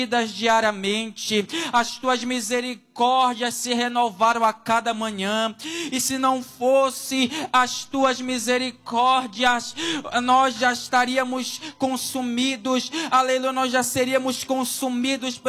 diariamente, as tuas misericórdias se renovaram a cada manhã, e se não fosse as tuas misericórdias, nós já estaríamos consumidos, aleluia, nós já seríamos consumidos